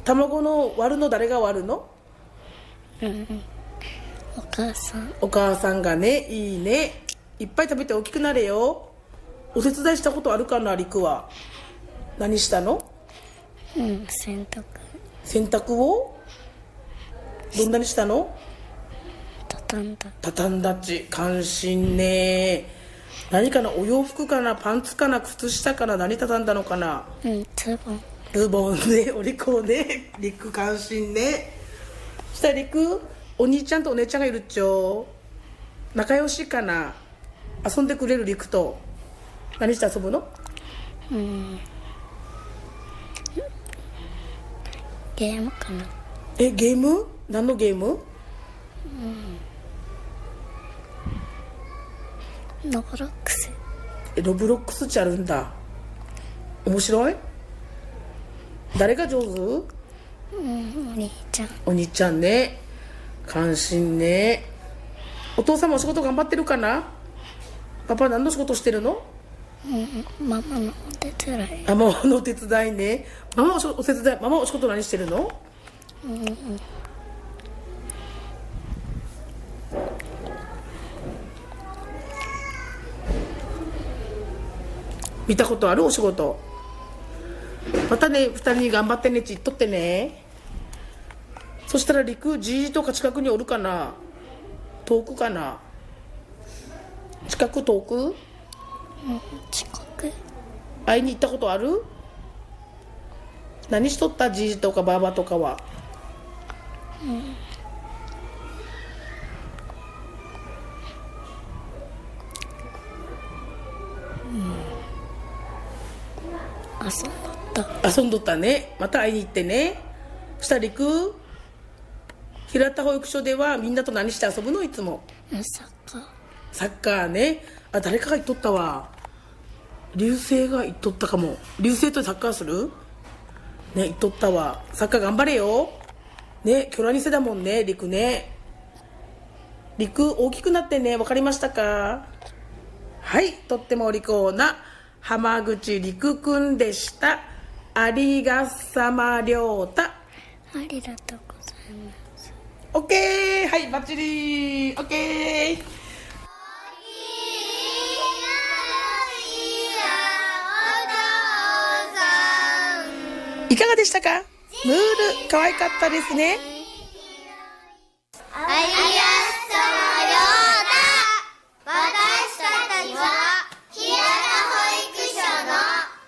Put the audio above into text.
卵の割るの誰が割るの？ お母さん。 お母さんがね。いいね。いっぱい食べて大きくなれよ。お手伝いしたことあるかな、りくは。何したの？ 洗濯。 洗濯をどんなにしたの？畳んだち。感心ね。何かな、お洋服かな、パンツかな、靴下かな、何畳んだのかな？ズボンね。お利口ね。りく感心ね。そしたらりく、お兄ちゃんとお姉ちゃんがいるっちょ。仲良しかな。遊んでくれるりくと。何して遊ぶの？ ゲームかな。 ゲーム？何のゲーム？ ロブロックス。 ロブロックスってあるんだ。面白い？誰が上手？ お兄ちゃん。 お兄ちゃんね。関心ね。お父さんもお仕事頑張ってるかな？パパ何の仕事してるの？ ママのお手伝い。 ママのお手伝いね。ママお手伝い。ママお仕事何してるの？見たことあるお仕事。またね、2人に頑張ってねって言っとってね。そしたらりく、じいとか近くにおるかな？遠くかな？近く遠く？ 近く。 会いに行ったことある？何しとった？じいとかばあばとかは。遊んどったね。また会いに行ってね。そしたらりく、平田保育所ではみんなと何して遊ぶの？いつもサッカーね。誰かが言っとったわ。流星が言っとったかも。流星とサッカーするね。言っとったわ。サッカー頑張れよね。キョラニセだもんね、りくね。りく大きくなってね。わかりましたか？はい、とってもお利口な浜口りくくんでした。ありがさまりょうた。 ありがとうございます。 オッケー。はい、バッチリー。オッケー。いかがでしたか？ムール可愛かったですね。 はい。